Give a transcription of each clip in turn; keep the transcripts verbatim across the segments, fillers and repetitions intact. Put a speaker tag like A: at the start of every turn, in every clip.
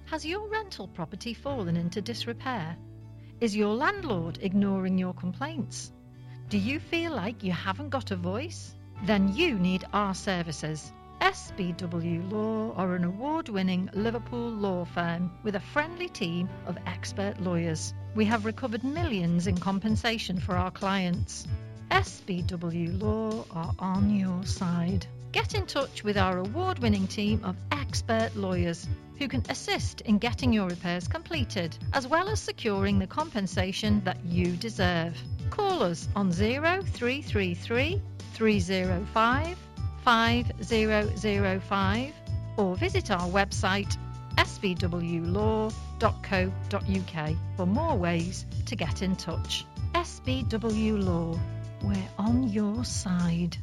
A: Has your rental property fallen into disrepair? Is your landlord ignoring your complaints? Do you feel like you haven't got a voice? Then you need our services. S B W Law are an award-winning Liverpool law firm with a friendly team of expert lawyers. We have recovered millions in compensation for our clients. S B W Law are on your side. Get in touch with our award-winning team of expert lawyers who can assist in getting your repairs completed, as well as securing the compensation that you deserve. Call us on zero three three three, three zero five, five zero zero five or visit our website s b w law dot co dot u k for more ways to get in touch. S B W Law, we're on your side.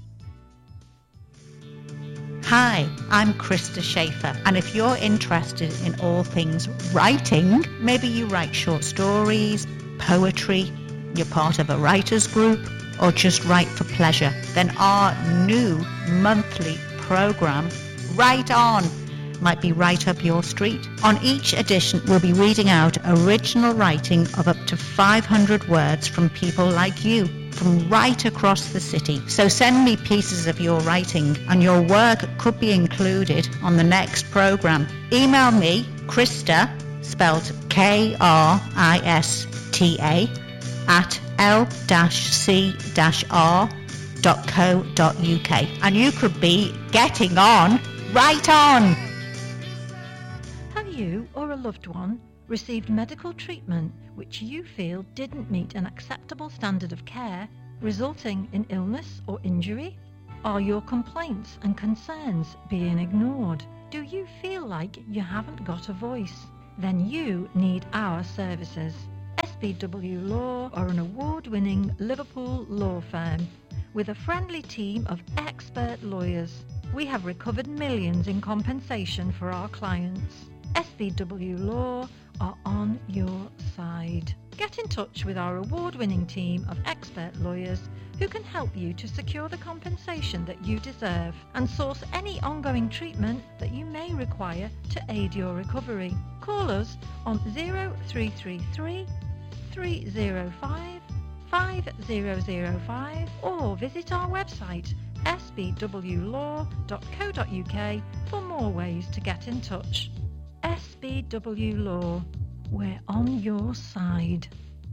B: Hi, I'm Krista Schaefer, and if you're interested in all things writing, maybe you write short stories, poetry, you're part of a writers group, or just write for pleasure, then our new monthly program, Write On, might be right up your street. On each edition, we'll be reading out original writing of up to five hundred words from people like you, from right across the city. So send me pieces of your writing, and your work could be included on the next program. Email me, Krista, spelled K R I S T A, at l c r dot co dot u k, and you could be getting on right on.
A: Have you or a loved one received medical treatment which you feel didn't meet an acceptable standard of care, resulting in illness or injury? Are your complaints and concerns being ignored? Do you feel like you haven't got a voice? Then you need our services. S B W Law are an award-winning Liverpool law firm with a friendly team of expert lawyers. We have recovered millions in compensation for our clients. S B W Law are on your side. Get in touch with our award-winning team of expert lawyers who can help you to secure the compensation that you deserve and source any ongoing treatment that you may require to aid your recovery. Call us on zero three three three, three zero five, five zero zero five or visit our website s b w law dot co dot u k for more ways to get in touch. S B W Law, we're on your side.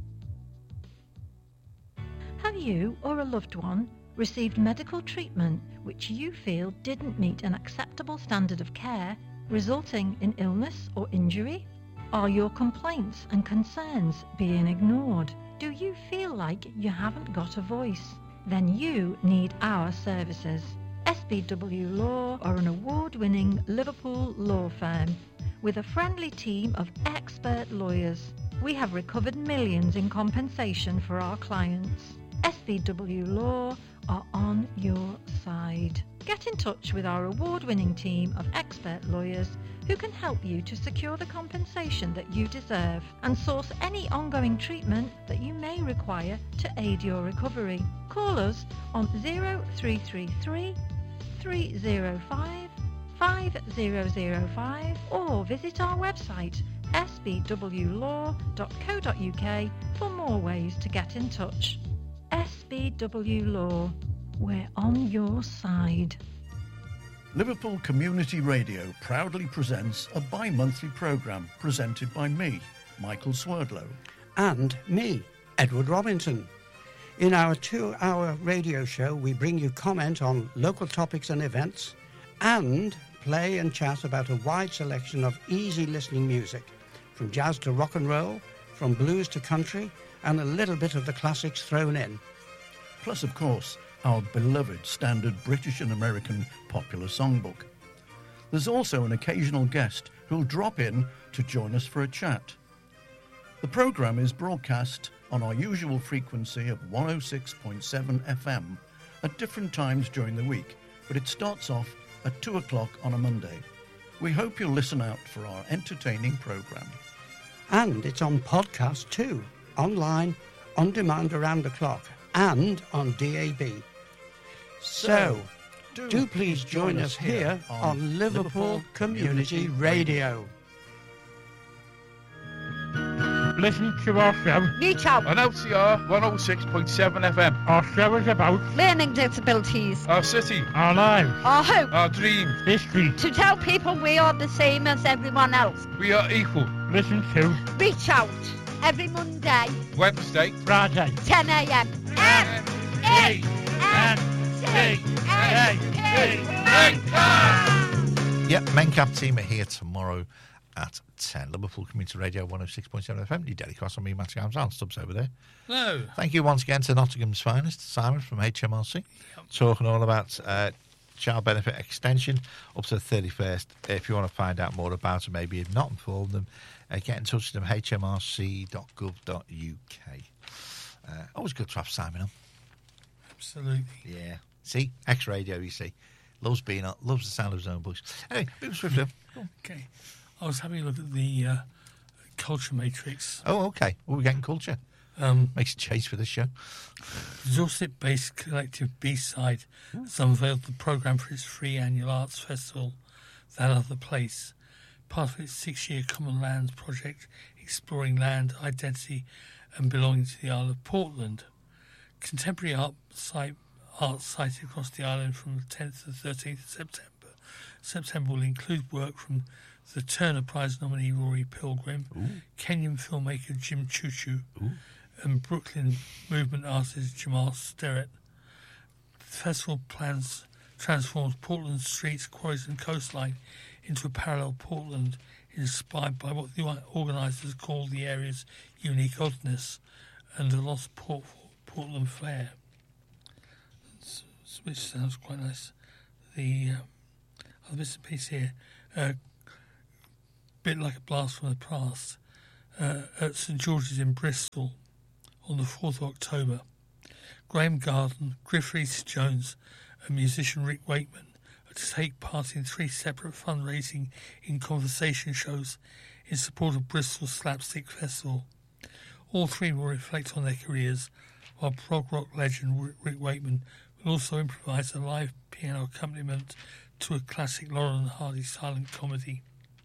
A: Have you or a loved one received medical treatment which you feel didn't meet an acceptable standard of care, resulting in illness or injury? Are your complaints and concerns being ignored? Do you feel like you haven't got a voice? Then you need our services. S B W Law are an award-winning Liverpool law firm with a friendly team of expert lawyers. We have recovered millions in compensation for our clients. S B W Law are on your side. Get in touch with our award-winning team of expert lawyers who can help you to secure the compensation that you deserve and source any ongoing treatment that you may require to aid your recovery. Call us on zero three three three, three zero five, five zero zero five or visit our website s b w law dot co dot u k for more ways to get in touch. S B W Law, we're on your side.
C: Liverpool Community Radio proudly presents a bi-monthly programme presented by me, Michael Swerdlow.
D: And me, Edward Robinson. In our two-hour radio show, we bring you comment on local topics and events and play and chat about a wide selection of easy listening music, from jazz to rock and roll, from blues to country, and a little bit of the classics thrown in.
C: Plus, of course, our beloved standard British and American popular songbook. There's also an occasional guest who'll drop in to join us for a chat. The programme is broadcast on our usual frequency of one oh six point seven F M at different times during the week, but it starts off at two o'clock on a Monday. We hope you'll listen out for our entertaining programme.
D: And it's on podcast too, online, on demand around the clock, and on D A B. So, do, do please join us here on Liverpool Community Radio.
E: listen to our show.
F: Reach out.
G: On L C R one oh six point seven F M.
E: Our show is about
F: learning disabilities,
G: our city,
E: our lives,
F: our hope,
G: our dreams,
E: history.
F: To tell people we are the same as everyone else.
G: We are equal.
E: Listen to
F: Reach Out every Monday,
G: Wednesday,
E: Friday,
F: ten a.m.
G: M E N C A P.
H: Yep, Mencap team are here tomorrow at ten. Liverpool Community Radio one oh six point seven F M. New Delhi Cross on me, Matthew Arms. Alan Stubbs over there.
I: Hello.
H: Thank you once again to Nottingham's finest, Simon from H M R C, yep. talking all about uh, child benefit extension up to the thirty-first. If you want to find out more about it, maybe you've not informed them, uh, get in touch with them, h m r c dot gov dot u k. Uh, always good to have Simon on.
I: Absolutely.
H: Yeah. See, X-Radio, you see. Loves being on, loves the sound of his own voice. Anyway, move swiftly.
I: Okay. I was having a look at the uh, culture matrix.
H: Oh, okay. Well, we're getting culture.
I: Um,
H: Makes a change for this show.
I: Dorset-based collective B-Side has unveiled the programme for its free annual arts festival, That Other Place, part of its six-year Common Lands project exploring land, identity and belonging to the Isle of Portland. Contemporary art site art sites across the island from the tenth to the thirteenth of September. September will include work from the Turner Prize nominee Rory Pilgrim, Ooh. Kenyan filmmaker Jim Chuchu, Ooh. and Brooklyn movement artist Jamal Sterrett. The festival plans transforms Portland's streets, quarries and coastline into a parallel Portland inspired by what the organisers call the area's unique oddness and a lost Port- Portland flair, which sounds quite nice. The uh, other bits and pieces here, a uh, bit like a blast from the past, uh, at St George's in Bristol on the fourth of October. Graham Garden, Griff Rhys-Jones and musician Rick Wakeman are to take part in three separate fundraising in conversation shows in support of Bristol's Slapstick Festival. All three will reflect on their careers, while prog rock legend Rick Wakeman will also improvise a live piano accompaniment to a classic Laurel and Hardy silent comedy,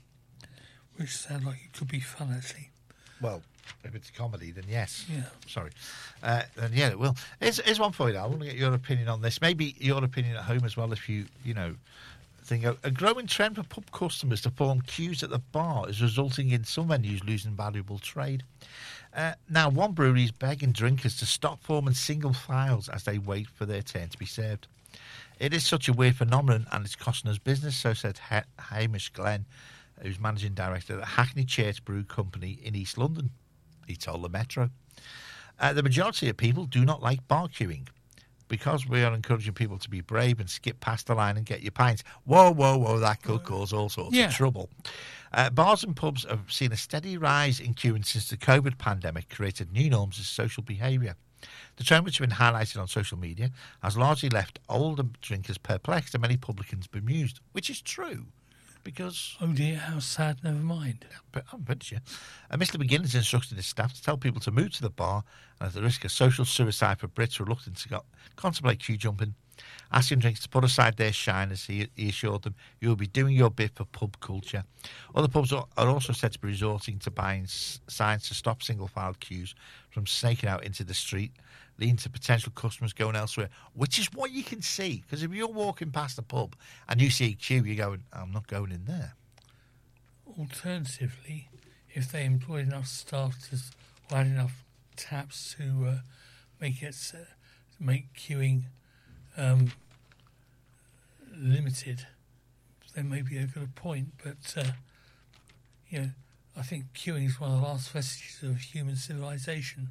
I: which sounds like it could be fun, actually.
H: Well, if it's comedy, then yes.
I: Yeah.
H: Sorry. Uh, then yeah, it will. Here's, here's one for you, I want to get your opinion on this. Maybe your opinion at home as well, if you, you know, think a, a growing trend for pub customers to form queues at the bar is resulting in some venues losing valuable trade. Uh, now, one brewery is begging drinkers to stop forming single files as they wait for their turn to be served. It is such a weird phenomenon and it's costing us business, so said ha- Hamish Glenn, who's managing director at Hackney Church Brew Company in East London. He told the Metro. Uh, the majority of people do not like bar queuing because we are encouraging people to be brave and skip past the line and get your pints. Whoa, whoa, whoa, that could cause all sorts
I: yeah.
H: of trouble. Uh, bars and pubs have seen a steady rise in queuing since the COVID pandemic created new norms of social behaviour. The trend, which has been highlighted on social media, has largely left older drinkers perplexed and many publicans bemused, which is true. Because...
I: Oh dear, how sad, never mind.
H: But I'm pretty sure. Uh, Mister McGinn has instructed his staff to tell people to move to the bar and at the risk of social suicide for Brits reluctant to go, contemplate queue jumping, asking drinkers to put aside their shyness. He, he assured them, you will be doing your bit for pub culture. Other pubs are, are also said to be resorting to buying s- signs to stop single-file queues from snaking out into the street, leading to potential customers going elsewhere, which is what you can see. Because if you're walking past a pub and you see a queue, you're going, I'm not going in there.
I: Alternatively, if they employ enough staff to, or had enough taps to uh, make it uh, make queuing um, limited, then maybe they've got a point. But uh, you know, I think queuing is one of the last vestiges of human civilization.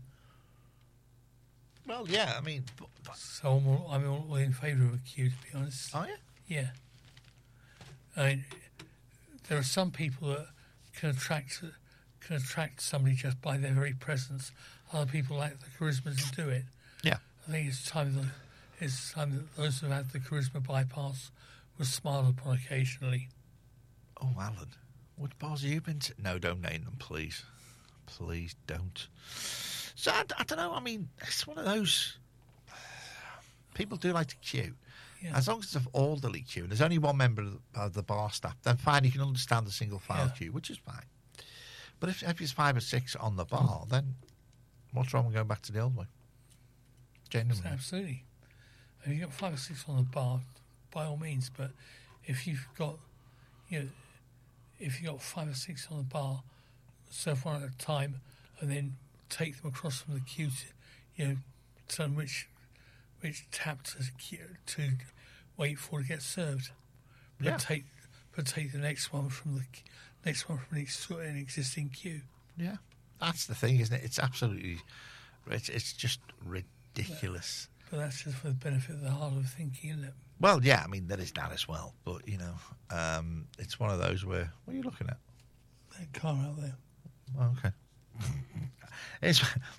H: Well, yeah, I mean... But, but
I: so I'm all, I'm all in favour of a queue, to be honest.
H: Oh, yeah?
I: Yeah. I mean, there are some people that can attract can attract somebody just by their very presence. Other people lack the charisma to do it.
H: Yeah.
I: I think it's time that, it's time that those who have the charisma bypass were smiled upon occasionally.
H: Oh, Alan, what bars have you been to? No, don't name them, please. Please don't. So, I, I don't know, I mean, it's one of those... People do like to queue. Yeah. As long as it's an orderly queue, and there's only one member of the, of the bar staff, then fine, you can understand the single-file yeah. queue, which is fine. But if, if it's five or six on the bar, then what's wrong with going back to the old way? Genuinely.
I: Absolutely. If you've got five or six on the bar, by all means. But if you've got, you know, if you've got five or six on the bar, serve one at a time, and then take them across from the queue to, you know, tell them which which tap to to wait for to get served. But
H: Yeah.
I: take but take the next one from the next one from the ex- an existing queue.
H: Yeah, that's the thing, isn't it? It's absolutely, it's, it's just ridiculous.
I: But that's just for the benefit of the hard of thinking, isn't it?
H: Well, yeah, I mean, there is that as well. But, you know, um, it's one of those where, what are you looking at?
I: That car out there.
H: Oh, okay. It's,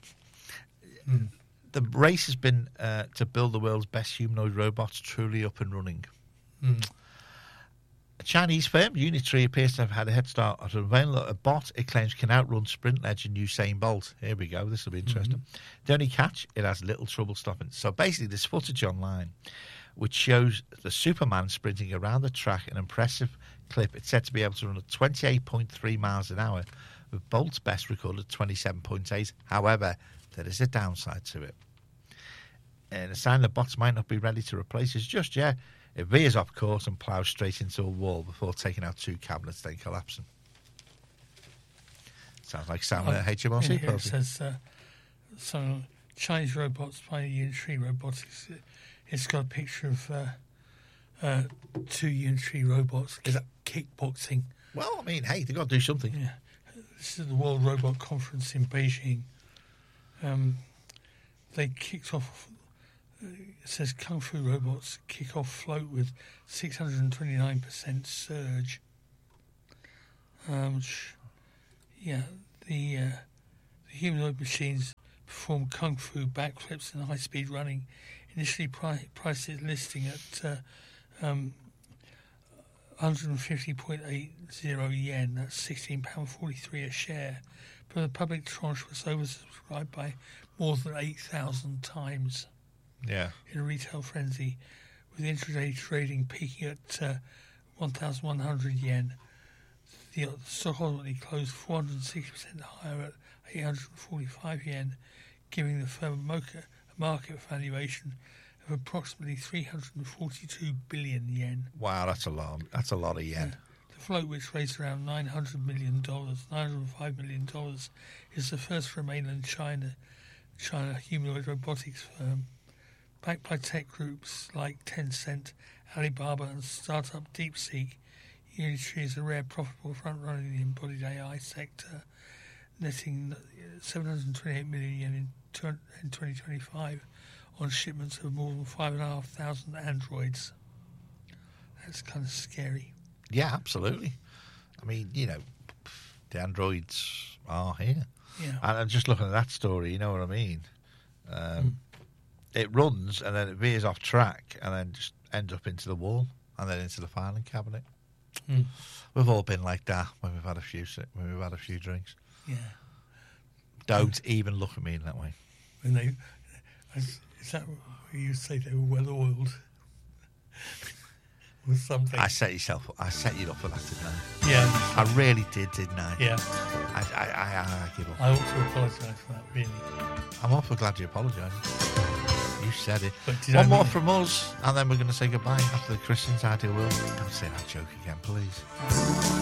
H: the race has been uh, to build the world's best humanoid robots truly up and running.
I: Mm.
H: A Chinese firm, Unitree, appears to have had a head start at unveiling a bot it claims can outrun sprint legend Usain Bolt. Here we go. This will be interesting. Mm-hmm. The only catch, it has little trouble stopping. So basically, there's footage online which shows the Superman sprinting around the track, an impressive clip. It's said to be able to run at twenty-eight point three miles an hour, with Bolt's best recorded at twenty-seven point eight. However, there is a downside to it. And a sign the bots might not be ready to replace us just yet. It veers off course and ploughs straight into a wall before taking out two cabinets, then collapsing. Sounds like Sam at H M R C.
I: Here it says, uh, so Chinese robots by Unitree Robotics. It's got a picture of uh, uh, two Unitree robots
H: Is that
I: kickboxing.
H: Well, I mean, hey, they've got to do something.
I: Yeah. This is the World Robot Conference in Beijing. Um, they kicked off. It says Kung Fu robots kick off float with six hundred twenty-nine percent surge. Um, yeah, the, uh, the humanoid machines perform Kung Fu backflips and high-speed running. Initially pri- priced its listing at uh, um, one hundred fifty point eight zero yen, that's sixteen pounds forty-three a share. But the public tranche was oversubscribed by more than eight thousand times.
H: Yeah.
I: In a retail frenzy, with intraday trading peaking at uh, one thousand one hundred yen. The stock ultimately closed four hundred sixty percent higher at eight hundred forty-five yen, giving the firm a market valuation of approximately three hundred forty-two billion yen.
H: Wow, that's a lot. That's a lot of yen.
I: Yeah. The float, which raised around nine hundred million dollars, nine hundred five million dollars, is the first for a mainland China, China humanoid robotics firm. Backed by tech groups like Tencent, Alibaba and startup DeepSeek, Unitree is a rare profitable front-runner in the embodied A I sector, netting seven hundred twenty-eight million yen in, in twenty twenty-five on shipments of more than five thousand five hundred androids. That's kind of scary.
H: Yeah, absolutely. I mean, you know, the androids are here.
I: Yeah.
H: And I'm just looking at that story, you know what I mean? Um, mm. It runs and then it veers off track and then just ends up into the wall and then into the filing cabinet.
I: Mm.
H: We've all been like that when we've had a few when we've had a few drinks.
I: Yeah.
H: Don't even look at me in that way.
I: When they, is that what you say they were well oiled? Or something.
H: I set yourself. I set you up for that, didn't I?
I: Yeah.
H: I really did, didn't I?
I: Yeah.
H: I, I, I, I give up.
I: I ought to apologise for that, really.
H: I'm awful glad you apologised. You said it.
I: One
H: I
I: more
H: mean? from us, and then we're going to say goodbye after the Christian's Ideal World. Don't say that joke again, please.